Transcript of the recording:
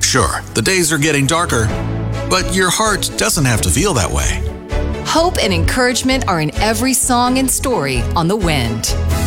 Sure, the days are getting darker, but your heart doesn't have to feel that way. Hope and encouragement are in every song and story on The Wind.